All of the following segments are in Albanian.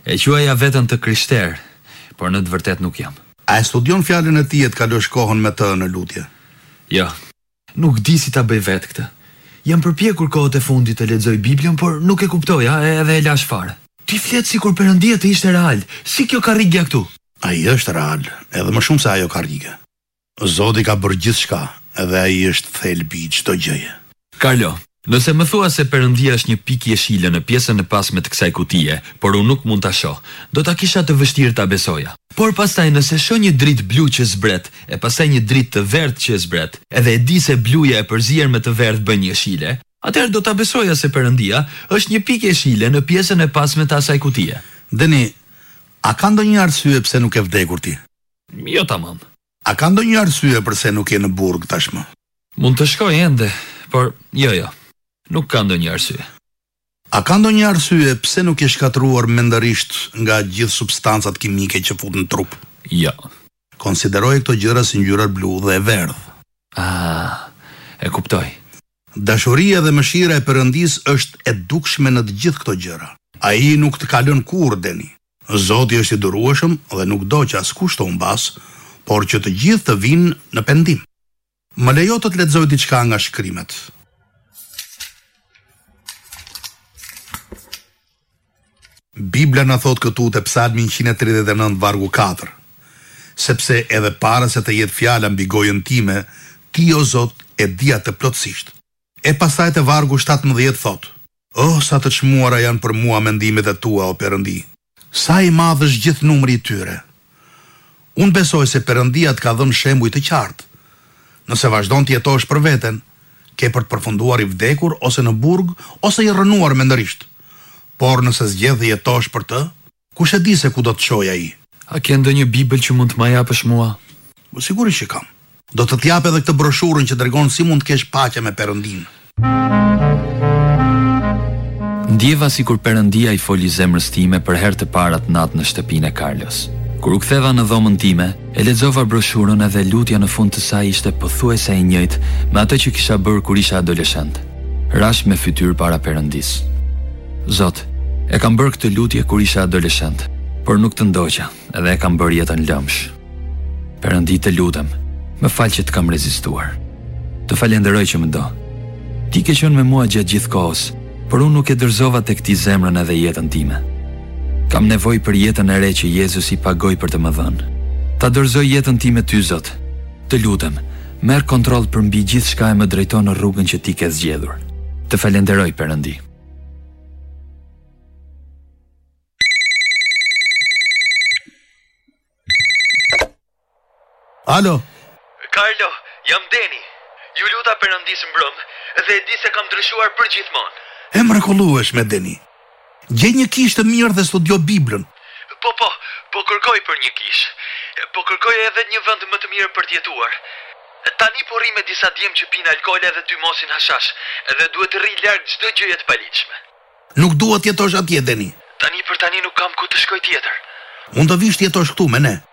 E quaja veten të krishter, por në të vërtet nuk jam. A e studion fjalën e tij të kalosh kohën me të në lutje? Jo, nuk di si ta bëj vetë këtë. Jam përpjekur kohët e fundit të lexoj Biblion, por nuk e kuptoja edhe e lash fare. Ti flet sikur Perëndia të ishte real. Si kjo karrigja këtu? Ai është real, edhe më shumë se ajo karrige. Zoti ka bërë gjithçka, edhe ai është thelbi i çdo gjëje. Carlo, nëse më thua se Perëndia është një pikë jeshile në pjesën e pasme të kësaj kutie, por unë nuk mund ta shoh, do ta kisha të vështirë ta besoja. Por pastaj nëse shoh një dritë blu që zbret, e pastaj një dritë të verdhë që zbret, edhe e di se bluja e përzier me të verdhë bën jeshile, atëherë do ta besoja se Perëndia është një pikë jeshile në pjesën e pasme të asaj kutie. Deni, a ka ndonjë arsye pse nuk e vdekur ti? Jo tamam. A ka ndonjë arsye pse nuk je në burg tashmë? Mund të shkoj ende, por jo. Nuk ka ndonjë arsye. A ka ndonjë arsye pse nuk je shkatruar mendërisht nga gjithë substancat kimike që futen në trup? Jo. Konsideroje këto gjëra si ngjyra blu dhe e verdhë. E kuptoj. Dashuria dhe mëshira e Perëndisë është e dukshme në të gjithë këto gjëra. Ai nuk të ka lënë kurrë, Deni. Zoti është i durueshëm dhe nuk do që askush të humbas, por që të gjithë të vinë në pendim. Më lejo të lexoj diçka nga shkrimet. Bibla na thot këtu te Psalmi 139 vargu 4, sepse edhe para se të jetë fjala mbi gojën time, ti o Zot e di atë plotësisht. E pastaj te vargu 17 thot: sa të çmuara janë për mua mendimet e tua, o Perëndi. Sa i madh është gjithë numri i tyre. Unë besoj se Perëndia të ka dhënë shembuj të qartë. Nëse vazhdon të jetosh për veten, ke për të përfunduar i vdekur ose në burg ose i rënuar mendërisht. Por nëse zgjedh të jetosh për të, kush e di se ku do të shojë ai? A ke ndonjë Bibël që mund të më japësh mua? Sigurisht që kam. Do të t'jap edhe këtë broshurën që tregon si mund të kesh paqe me Perëndinë. Ndjeva sikur Perëndia i foli zemrës time për herë të parë atë natë në shtëpinë e Carlos. Kur u ktheva në dhomën time, e lexova broshurën edhe lutja në fund të saj ishte pothuajse e njëjtë me atë që kisha bërë kur isha adoleshent. Rash me fytyrë para Perëndisë. Zot, e kam bërë këtë lutje kur isha adoleshent, por nuk të ndoqa, edhe e kam bërë jetën lëmsh. Perëndi, të lutem, më fal që të kam rezistuar. Të falenderoj që më do. Ti ke qenë me mua gjatë gjithë kohës, por unë nuk e dorëzova tek ti zemrën edhe jetën time. Kam nevojë për jetën e re që Jezus i pagoi për të më dhënë. Ta dorëzoj jetën time ty, Zot. Të lutem, merr kontroll për mbi gjithçka e më drejton në rrugën që ti ke zgjedhur. Të falenderoj, Perëndi. Alo? Carlo, jam Deni. Ju luta Perëndisë mbrëm dhe e di se kam ndryshuar përgjithmonë. E mrekullueshme, Deni. Gjej një kishë të mirë dhe studio Biblën. Po kërkoj për një kishë. Po kërkoj edhe një vend më të mirë për të jetuar. Tani po rri me disa djem që pinë alkool edhe ty mosin hashash, edhe duhet të rri larg çdo gjëje të paligjshme. Nuk dua të jetosh atje, Deni. Për tani nuk kam ku të shkoj tjetër. Mund të vish të jetosh këtu me ne.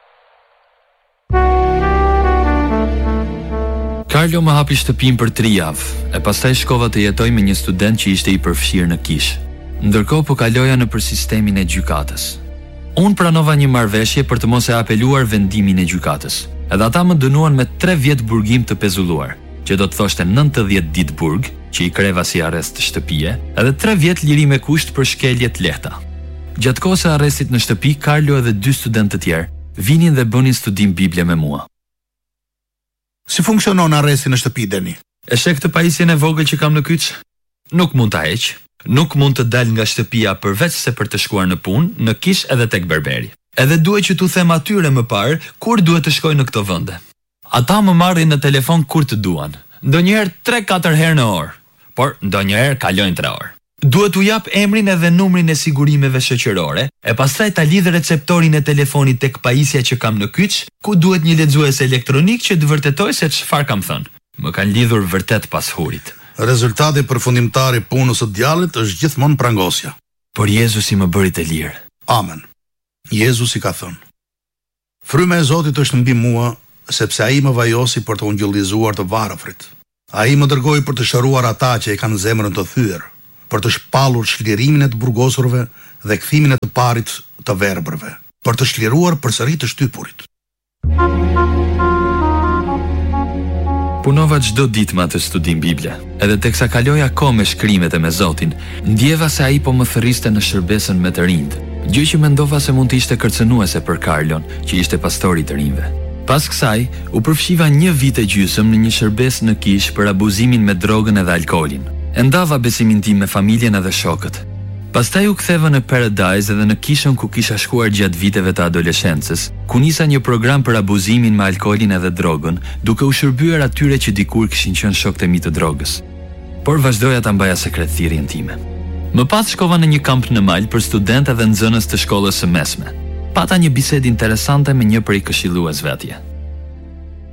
Carlo më hapi shtëpinë për 3 javë, e pastaj shkova të jetoj me një student që ishte i përfshirë në kishë. Ndërkohë po kaloja nëpër sistemin e gjykatës. Unë pranova një marrëveshje për të mos e apeluar vendimin e gjykatës, edhe ata më dënuan me 3 vjet burgim të pezulluar, që do të thoshte 90 ditë burg, që i kreva si arrest shtëpie, edhe 3 vjet liri me kusht për shkelje të lehta. Gjatë kohës së arrestit në shtëpi, Carlo edhe 2 studentë të tjerë vinin dhe bënin studim Biblie me mua. Si funksionon arresti në shtëpi, Deni? E sheh këtë pajisjen e vogël që kam në kyç? Nuk mund ta heq. Nuk mund të dal nga shtëpia përveç se për të shkuar në punë, në kishë edhe tek berberi. Edhe duhet që t'u them atyre më parë kur duhet të shkoj në këto vende. Ata më marrin në telefon kur të duan. Ndonjëherë 3-4 herë në orë, por ndonjëherë kalojnë 3 orë. Duhet u jap emrin edhe numrin e sigurimeve shoqërore, e pastaj ta lidh receptorin e telefonit tek pajisja që kam në kyç, ku duhet një lexues elektronik që të vërtetoj se çfarë kam thënë. Më kanë lidhur vërtet pas hurit. Rezultati përfundimtar i punës së djallit është gjithmonë prangosja. Por Jezusi më bëri të lirë. Amen. Jezusi ka thënë: Fryma e Zotit është mbi mua, sepse ai më vajosi për të ungjillizuar të varëfrit. Ai më dërgoi për të shëruar ata që e kanë zemrën të thyer, për të shpallur çlirimin e të burgosurve dhe kthimin e të parit të verbërve, për të shliruar përsëri të shtypurit. Punova çdo ditë me atë studim Bible, edhe teksa kaloja kohë me shkrimet e me Zotin, ndjeva se ai po më thërriste në shërbesën me të rinjt, gjë që mendova se mund të ishte kërcënuese për Karlon, që ishte pastori i të rinjve. Pas kësaj, u përfshiva 1 vit e gjysmë në një shërbes në Kish për abuzimin me drogën edhe alkoolin. E ndava besimin tim me familjen edhe shokët. Pastaj u ktheva në Paradise edhe në kishën ku kisha shkuar gjatë viteve të adoleshencës, ku nisa një program për abuzimin me alkoolin edhe drogën, duke u shërbyer atyre që dikur kishin qenë shokët e mi të drogës. Por vazhdoja ta mbaja sekret thirrjen time. Më pas shkova në një kamp në mal për studentë dhe nxënës të shkollës së mesme. Pata një bisedë interesante me një prej këshilluesve atje.